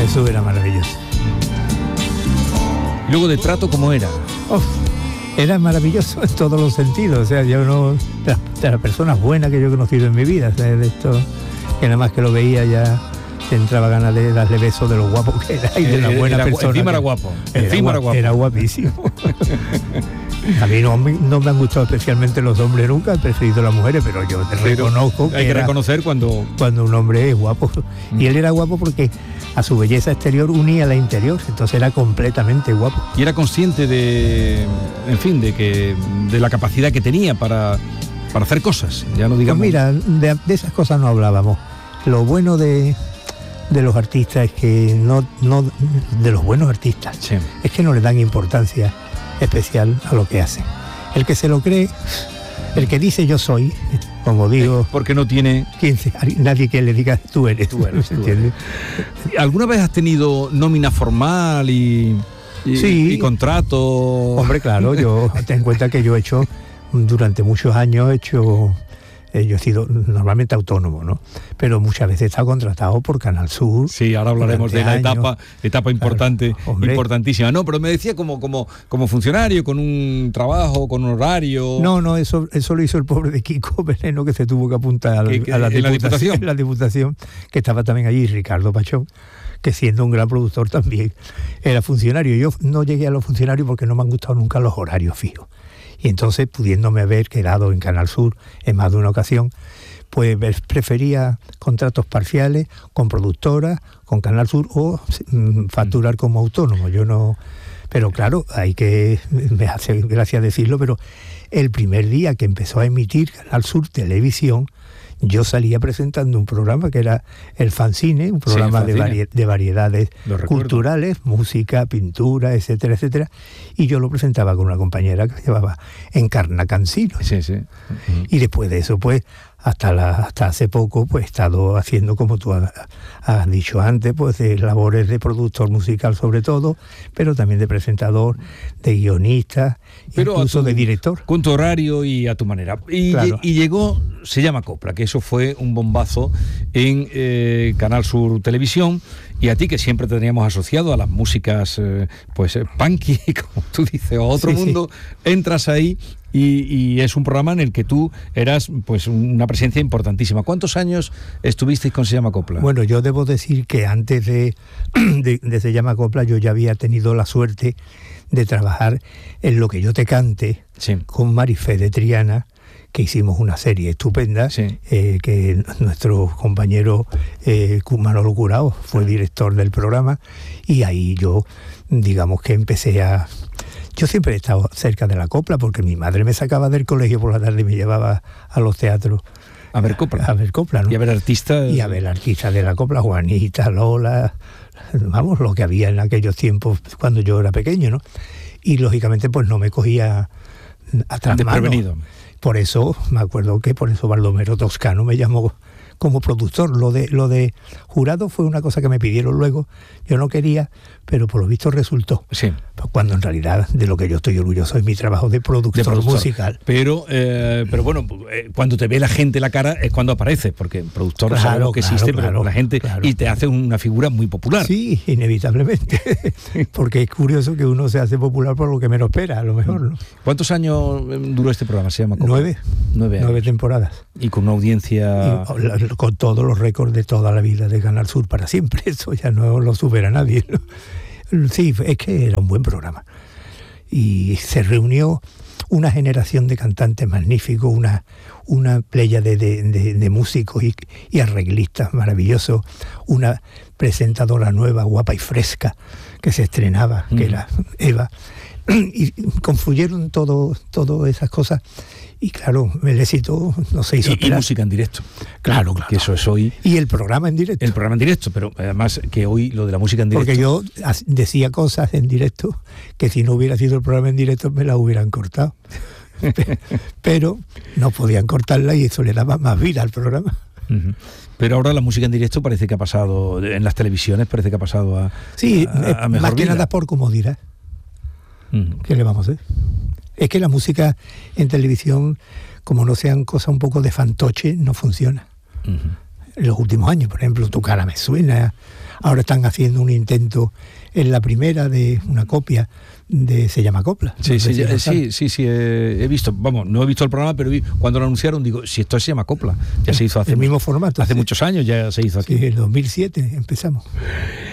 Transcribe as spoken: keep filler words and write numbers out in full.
Eso era maravilloso. Luego de trato, ¿cómo era? Uf, era maravilloso en todos los sentidos. O sea, yo no... De las, de las personas buenas que yo he conocido en mi vida. O sea, de esto, que nada más que lo veía ya te entraba ganas de darle besos de lo guapo que era y de la buena era, persona. Encima que, era guapo. Era Encima guapo, era guapo. Era guapísimo. A mí no, no me han gustado especialmente los hombres nunca, he preferido las mujeres, pero yo te pero reconozco que hay que era, reconocer cuando... cuando un hombre es guapo. Mm. Y él era guapo porque a su belleza exterior unía la interior, entonces era completamente guapo. Y era consciente de, en fin, de que de la capacidad que tenía para, para hacer cosas, ya no digamos... Pues mira, de, de esas cosas no hablábamos. Lo bueno de... de los artistas es que no, no de los buenos artistas, sí, es que no le dan importancia especial a lo que hacen. El que se lo cree, el que dice yo soy, como digo, porque no tiene quince, nadie que le diga tú eres, tú eres, tú ¿entiendes? Eres. ¿Alguna vez has tenido nómina formal y, y, sí, y contrato? Hombre, claro, yo ten en cuenta que yo he hecho durante muchos años he hecho Eh, yo he sido normalmente autónomo, ¿no? Pero muchas veces he estado contratado por Canal Sur. Sí, ahora hablaremos de la años. etapa etapa importante, claro, importantísima. No, pero me decía como como como funcionario, con un trabajo, con un horario. No, no, eso eso lo hizo el pobre de Kiko Veneno, que se tuvo que apuntar a, que, que, a la, diputación, la diputación, la diputación, que estaba también allí, Ricardo Pachón, que siendo un gran productor también era funcionario. Yo no llegué a los funcionarios porque no me han gustado nunca los horarios fijos. Y entonces, pudiéndome haber quedado en Canal Sur en más de una ocasión, pues prefería contratos parciales con productoras, con Canal Sur, o mm, facturar como autónomo. Yo no... Pero claro, hay que... Me hace gracia decirlo, pero el primer día que empezó a emitir Canal Sur Televisión, yo salía presentando un programa que era el Fanzine, un programa sí, de, vari- de variedades culturales, música, pintura, etcétera, etcétera, y yo lo presentaba con una compañera que se llamaba Encarna Cancino. Sí, sí. Uh-huh. Y después de eso, pues, hasta la, hasta hace poco, pues he estado haciendo, como tú has, has dicho antes, pues de labores de productor musical sobre todo, pero también de presentador, de guionista, pero incluso tu, de director. Con tu horario y a tu manera. Y, claro. y, y llegó, se llama Copla, que eso fue un bombazo en eh, Canal Sur Televisión, y a ti, que siempre te teníamos asociado a las músicas, eh, pues, eh, punky, como tú dices, o a otro sí, mundo, sí. Entras ahí y, y es un programa en el que tú eras, pues, una presencia importantísima. ¿Cuántos años estuvisteis con Se llama Copla? Bueno, yo debo decir que antes de, de, de Se llama Copla yo ya había tenido la suerte de trabajar en Lo que yo te cante, sí, con Marifé de Triana, que hicimos una serie estupenda, sí. eh, que nuestro compañero eh, Manolo Curao fue director del programa, y ahí yo, digamos que empecé a... Yo siempre he estado cerca de la copla, porque mi madre me sacaba del colegio por la tarde y me llevaba a los teatros. A ver copla. A ver copla, ¿no? Y a ver artistas. Y a ver artistas de la copla, Juanita, Lola, vamos, lo que había en aquellos tiempos cuando yo era pequeño, ¿no? Y lógicamente pues no me cogía atrás desprevenido. Por eso, me acuerdo que por eso Baldomero Toscano me llamó como productor. Lo de lo de jurado fue una cosa que me pidieron luego. Yo no quería, pero por lo visto resultó. Sí. Cuando en realidad de lo que yo estoy orgulloso es mi trabajo de productor, de productor. musical. Pero eh, pero bueno, eh, cuando te ve la gente la cara es cuando aparece, porque el productor claro, sabemos que claro, existe, claro, pero la gente claro. Y te hace una figura muy popular. Sí, inevitablemente. Porque es curioso que uno se hace popular por lo que menos espera, a lo mejor, ¿no? ¿Cuántos años duró este programa? Se llama Copla. Nueve. Nueve, Nueve temporadas. Y con una audiencia... Y con todos los récords de toda la vida de Canal Sur para siempre. Eso ya no lo supera nadie, ¿no? Sí, es que era un buen programa. Y se reunió una generación de cantantes magníficos, una, una playa de, de, de, de músicos y, y arreglistas maravillosos, una presentadora nueva, guapa y fresca, que se estrenaba, mm. que era Eva, y confluyeron todo, todas esas cosas. Y claro, el éxito no se hizo y, y música en directo. Claro, claro. Que eso es hoy. Y el programa en directo. El programa en directo, pero además que hoy lo de la música en directo. Porque yo decía cosas en directo que si no hubiera sido el programa en directo me las hubieran cortado. Pero no podían cortarla y eso le daba más vida al programa. Uh-huh. Pero ahora la música en directo parece que ha pasado, en las televisiones parece que ha pasado a, sí, a, a mejor más que vida. Nada por comodidad. Uh-huh. ¿Qué le vamos a hacer? Es que la música en televisión, como no sean cosas un poco de fantoche, no funciona. Uh-huh. En los últimos años, por ejemplo, Tu cara me suena, Ahora están haciendo un intento en la primera de una copia de Se llama Copla. Sí, sí, sí, sí, sí, sí, he visto, vamos, no he visto el programa, pero vi, cuando lo anunciaron digo, si esto se llama Copla, ya se hizo hace el mismo formato, hace sí. muchos años, ya se hizo aquí. Sí, en dos mil siete empezamos.